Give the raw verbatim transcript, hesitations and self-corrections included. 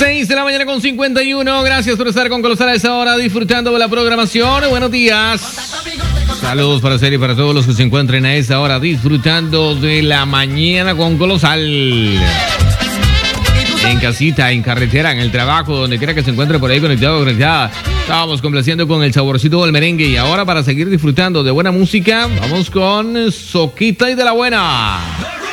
seis de la mañana con cincuenta y uno. Gracias por estar con Colosal a esa hora disfrutando de la programación. Buenos días. Saludos para usted y para todos los que se encuentren a esa hora disfrutando de la mañana con Colosal. En casita, en carretera, en el trabajo, donde quiera que se encuentre por ahí conectado o conectada. Estábamos complaciendo con el saborcito del merengue. Y ahora, para seguir disfrutando de buena música, vamos con Soquita y de la Buena.